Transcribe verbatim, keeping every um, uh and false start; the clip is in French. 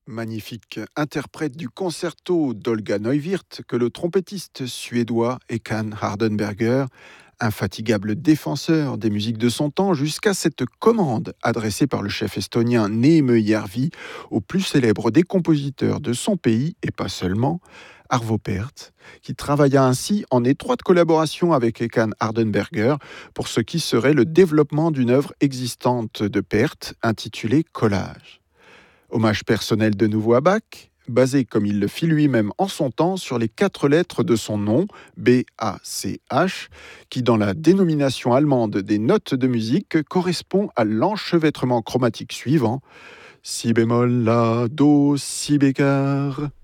Magnifique interprète du concerto d'Olga Neuwirth que le trompettiste suédois Ekan Hardenberger, infatigable défenseur des musiques de son temps, jusqu'à cette commande adressée par le chef estonien Neeme Järvi au plus célèbre des compositeurs de son pays, et pas seulement, Arvo Pärt, qui travailla ainsi en étroite collaboration avec Ekan Hardenberger pour ce qui serait le développement d'une œuvre existante de Pärt intitulée Collage. Hommage personnel de nouveau à Bach, basé comme il le fit lui-même en son temps sur les quatre lettres de son nom, B A C H, qui dans la dénomination allemande des notes de musique correspond à l'enchevêtrement chromatique suivant: si bémol, la, do, si bécard.